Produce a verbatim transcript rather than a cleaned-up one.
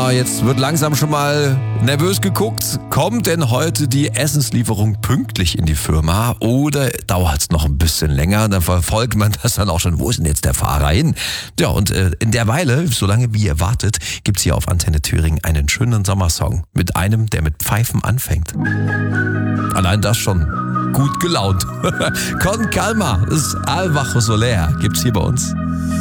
Jetzt wird langsam schon mal nervös geguckt. Kommt denn heute die Essenslieferung pünktlich in die Firma oder dauert es noch ein bisschen länger? Dann verfolgt man das dann auch schon. Wo ist denn jetzt der Fahrer hin? Ja, und äh, in der Weile, solange wie ihr wartet, gibt's hier auf Antenne Thüringen einen schönen Sommersong mit einem, der mit Pfeifen anfängt. Allein das schon gut gelaunt. Con Calma, das ist Al Bajo Soler, gibt's hier bei uns.